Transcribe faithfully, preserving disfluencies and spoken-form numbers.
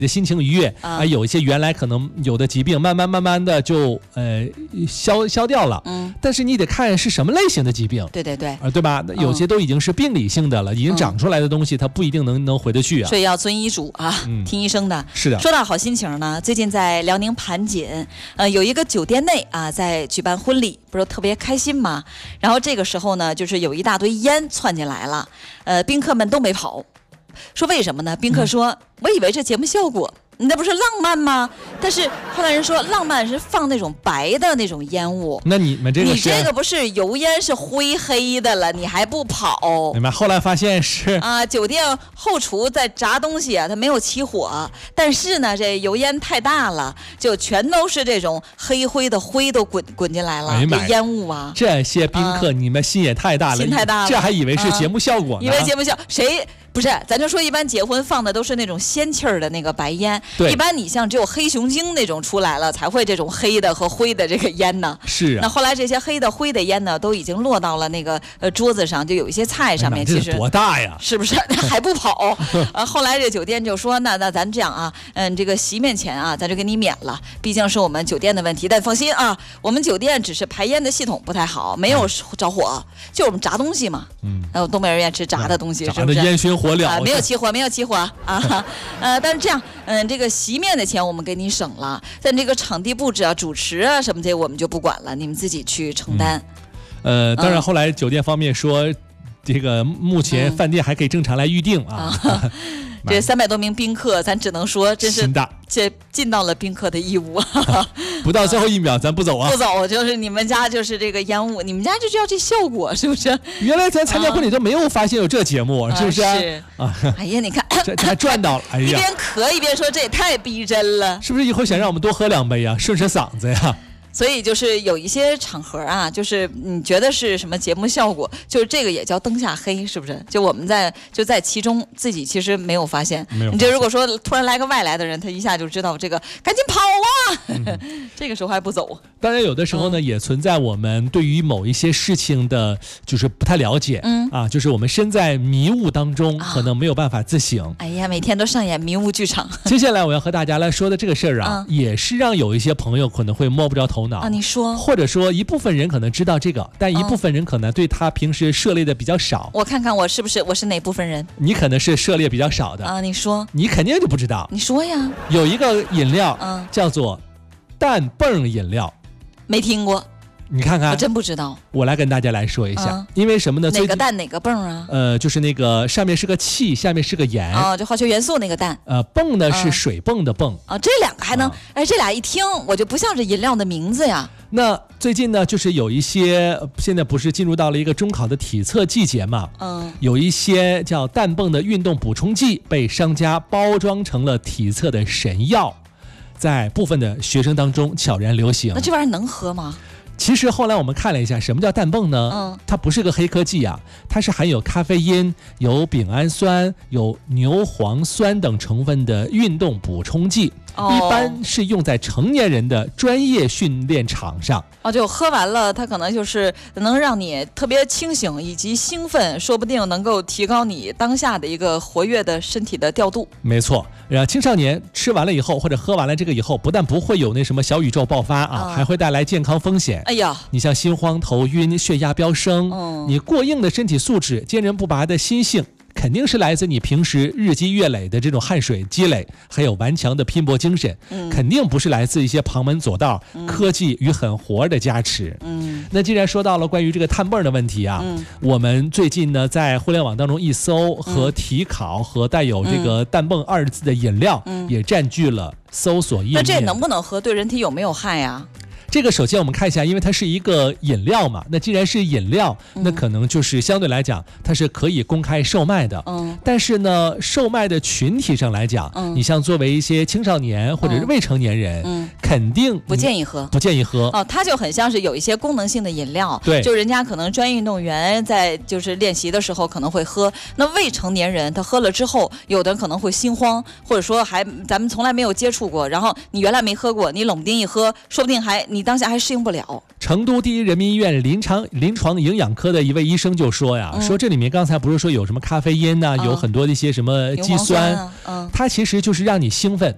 的心情愉悦啊、呃，有一些原来可能有的疾病，慢慢慢慢的就呃消消掉了。嗯，但是你得看是什么类型的疾病。 对对对， 啊、呃，对吧？有些都已经是病理性的了，嗯、已经长出来的东西，它不一定能能回得去啊。 所以要遵医嘱啊，嗯、听医生的。 是的。 说到好心情呢，最近在辽宁盘锦，呃，有一个酒店内啊，在举办婚礼，不是特别开心吗？然后这个时候呢，就是有一大堆烟窜进来了，呃，宾客们都没跑。说为什么呢？宾客说、嗯、我以为这节目效果那不是浪漫吗？但是后来人说浪漫是放那种白的那种烟雾， 那你们这个你这个不是油烟是灰黑的了，你还不跑？ 你们后来发现是啊，酒店后厨在炸东西啊，它没有起火，但是呢这油烟太大了，就全都是这种黑灰的灰都滚滚进来了， 哎、 这烟雾啊！ 这些宾客、啊、你们心也太大了， 心太大了， 这还以为是节目效果呢， 啊、以为节目效谁？不是，咱就说一般结婚放的都是那种仙气儿的那个白烟，一般你像只有黑熊精那种出来了才会这种黑的和灰的这个烟呢。 是啊。 那后来这些黑的灰的烟呢，都已经落到了那个呃桌子上，就有一些菜上面。 哎、其实多大呀？ 是不是还不跑？呃，后来这酒店就说，那那咱这样啊，嗯，这个席面钱啊，咱就给你免了，毕竟是我们酒店的问题。但放心啊，我们酒店只是排烟的系统不太好，没有着火，就我们炸东西嘛。嗯。呃，东北人愿吃炸的东西， 炸是不是？ 烟熏火燎、 啊，没有起火，没有起火啊，呃，但是这样，嗯，这个席面的钱我们给你省了，但这个场地布置啊、主持啊什么的，我们就不管了，你们自己去承担。 嗯、呃，当然后来酒店方面说，嗯、这个目前饭店还可以正常来预定啊。嗯啊这三百多名宾客，咱只能说真是这尽到了宾客的义务。 不到最后一秒，咱不走啊！ 不走，就是你们家就是这个烟雾，你们家就是要这效果，是不是？ 原来咱参加婚礼都没有发现有这节目，啊、是不是？ 是啊。哎呀，你看， 这这还赚到了！哎呀， 一边咳一边说，这也太逼真了。 是不是以后想让我们多喝两杯啊，顺顺嗓子呀？ 所以就是有一些场合啊，就是你觉得是什么节目效果，就是这个也叫灯下黑，是不是？就我们在就在其中自己其实没有发现。 没有发现。 你这如果说突然来个外来的人，他一下就知道这个赶紧跑啊，嗯、这个时候还不走。 当然有的时候呢、嗯，也存在我们对于某一些事情的，就是不太了解。嗯啊，就是我们身在迷雾当中，啊、可能没有办法自省。 哎呀，每天都上演迷雾剧场。 接下来我要和大家来说的这个事儿啊、嗯，也是让有一些朋友可能会摸不着头脑。 啊，你说， 或者说一部分人可能知道这个，但一部分人可能对他平时涉猎的比较少。 我看看我是不是我是哪部分人？ 你可能是涉猎比较少的啊。你说， 你肯定就不知道。 你说呀。 有一个饮料，嗯，叫做氮泵饮料， 没听过。 你看看， 我真不知道。 我来跟大家来说一下，嗯、因为什么呢？ 哪个氮哪个泵啊？ 呃，就是那个上面是个气，下面是个盐啊，就化学元素那个氮。 呃，泵呢、嗯、是水泵的泵啊，这两个还能、啊、哎，这俩一听我就不像是饮料的名字呀。 那最近呢，就是有一些现在不是进入到了一个中考的体测季节嘛，嗯，有一些叫氮泵的运动补充剂被商家包装成了体测的神药，在部分的学生当中悄然流行。 那这玩意儿能喝吗？ 其实后来我们看了一下，什么叫氮泵呢？嗯，它不是个黑科技啊，它是含有咖啡因、有丙氨酸、有牛磺酸等成分的运动补充剂。哦、一般是用在成年人的专业训练场上。 哦，就喝完了，它可能就是能让你特别清醒以及兴奋，说不定能够提高你当下的一个活跃的身体的调度。 没错，然后青少年吃完了以后或者喝完了这个以后，不但不会有那什么小宇宙爆发啊，嗯、还会带来健康风险。 哎呀， 你像心慌、头晕、血压飙升，嗯、你过硬的身体素质、坚韧不拔的心性。肯定是来自你平时日积月累的这种汗水积累，还有顽强的拼搏精神，嗯、肯定不是来自一些旁门左道、嗯、科技与狠活的加持。嗯，那既然说到了关于这个碳泵的问题啊，嗯、我们最近呢在互联网当中一搜，和体考和带有这个氮泵二字的饮料，嗯、也占据了搜索页面。 那这能不能喝？对人体有没有害呀？ 这个首先我们看一下，因为它是一个饮料嘛，那既然是饮料，那可能就是相对来讲它是可以公开售卖的。嗯，但是呢，售卖的群体上来讲，嗯，你像作为一些青少年或者是未成年人，嗯，肯定不建议喝， 不建议喝。 哦，它就很像是有一些功能性的饮料， 对， 就人家可能专业运动员在就是练习的时候可能会喝，那未成年人他喝了之后，有的可能会心慌，或者说还咱们从来没有接触过，然后你原来没喝过，你冷不丁一喝，说不定还你。你当下还适应不了。 成都第一人民医院临床临床营养科的一位医生就说呀，嗯、说这里面刚才不是说有什么咖啡因呐、啊嗯，有很多的一些什么肌酸，酸啊嗯、它其实就是让你兴奋，